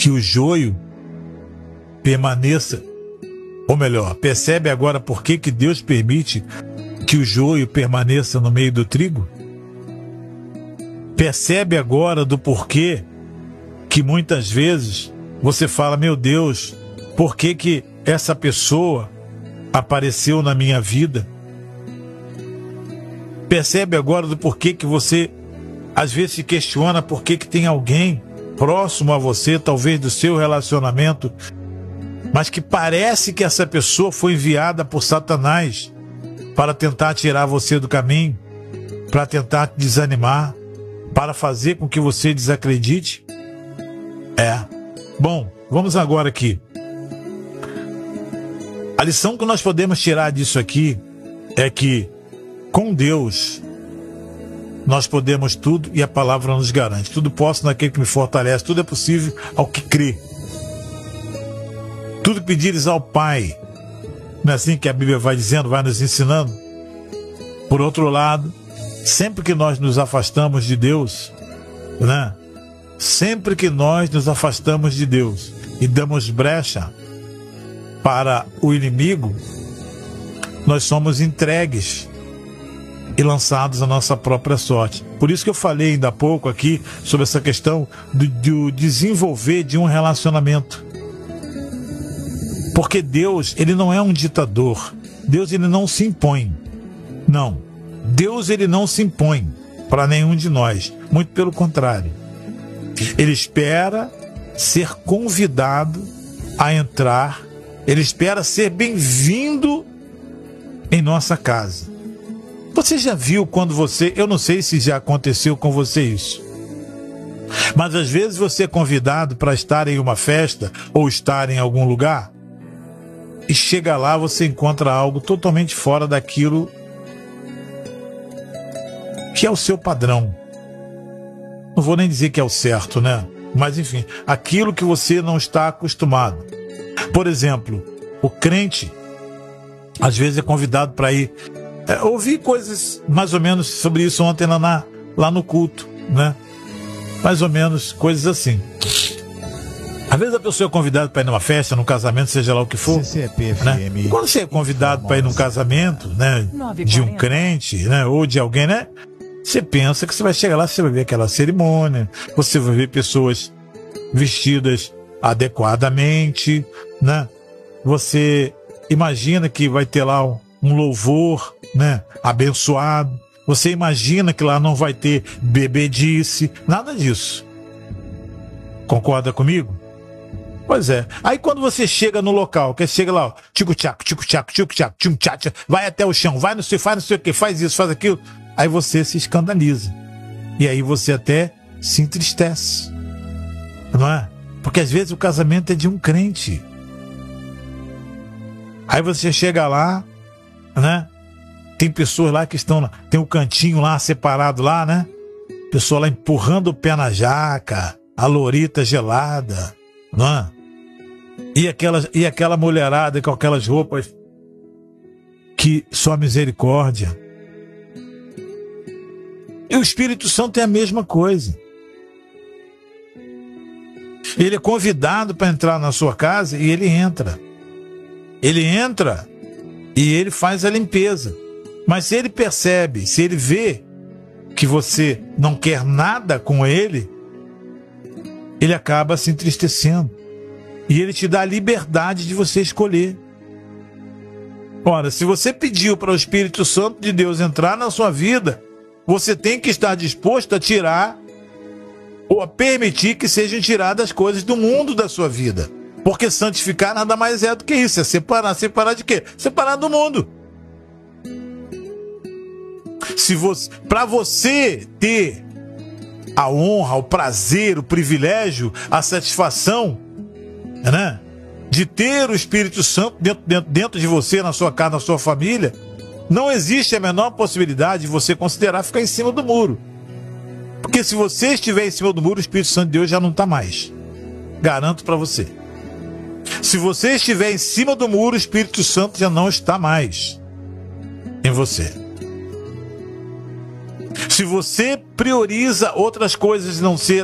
que o joio permaneça, ou melhor, percebe agora por que Deus permite que o joio permaneça no meio do trigo? Percebe agora do porquê que muitas vezes você fala, meu Deus, por que essa pessoa apareceu na minha vida? Percebe agora do porquê que você às vezes se questiona por que tem alguém próximo a você, talvez do seu relacionamento, mas que parece que essa pessoa foi enviada por Satanás para tentar tirar você do caminho, para tentar te desanimar, para fazer com que você desacredite? Bom, vamos agora aqui. A lição que nós podemos tirar disso aqui é que com Deus nós podemos tudo e a palavra nos garante. Tudo posso naquele que me fortalece, tudo é possível ao que crê. Tudo pedires ao Pai. Não é assim que a Bíblia vai dizendo, vai nos ensinando? Por outro lado, sempre que nós nos afastamos de Deus, né? Sempre que nós nos afastamos de Deus e damos brecha para o inimigo, nós somos entregues e lançados à nossa própria sorte. Por isso que eu falei ainda há pouco aqui sobre essa questão do desenvolver de um relacionamento. Porque Deus, ele não é um ditador. Deus, ele não se impõe. Não. Deus, ele não se impõe para nenhum de nós. Muito pelo contrário. Ele espera ser convidado a entrar. Ele espera ser bem-vindo em nossa casa. Você já viu quando você... Eu não sei se já aconteceu com você isso. Mas às vezes você é convidado para estar em uma festa ou estar em algum lugar e chega lá, você encontra algo totalmente fora daquilo que é o seu padrão. Não vou nem dizer que é o certo, né? Mas enfim, aquilo que você não está acostumado. Por exemplo, o crente às vezes é convidado para ir... ouvi coisas mais ou menos sobre isso ontem lá no culto, né? Mais ou menos coisas assim. Às vezes a pessoa é convidada para ir numa festa, num casamento, seja lá o que for, né? E quando você é convidado para ir num casamento, né, de um crente, né, ou de alguém, né, você pensa que você vai chegar lá, você vai ver aquela cerimônia, você vai ver pessoas vestidas adequadamente, né? Você imagina que vai ter lá um louvor, né, abençoado. Você imagina que lá não vai ter bebedice, nada disso. Concorda comigo? Pois é. Aí quando você chega no local, que chega lá, ó, tico-tchaco, tico-tchaco, tico-tchaco, tchum-tchaca, vai até o chão, vai não sei o que, faz isso, faz aquilo, aí você se escandaliza. E aí você até se entristece. Não é? Porque às vezes o casamento é de um crente. Aí você chega lá, né? Tem pessoas lá que estão lá, tem um cantinho lá separado lá, né? Pessoa lá empurrando o pé na jaca, a lourita gelada, não é? E aquela mulherada com aquelas roupas que só misericórdia. E o Espírito Santo é a mesma coisa. Ele é convidado para entrar na sua casa e ele entra. Ele entra e ele faz a limpeza. Mas se ele percebe, se ele vê que você não quer nada com ele, ele acaba se entristecendo. E ele te dá a liberdade de você escolher. Ora, se você pediu para o Espírito Santo de Deus entrar na sua vida, você tem que estar disposto a tirar ou a permitir que sejam tiradas as coisas do mundo da sua vida. Porque santificar nada mais é do que isso, é separar. Separar de quê? Separar do mundo. Para você ter a honra, o prazer, o privilégio, a satisfação, né, de ter o Espírito Santo dentro de você, na sua casa, na sua família, não existe a menor possibilidade de você considerar ficar em cima do muro. Porque se você estiver em cima do muro, o Espírito Santo de Deus já não está mais. Garanto para você. Se você estiver em cima do muro, o Espírito Santo já não está mais em você. Se você prioriza outras coisas e não ser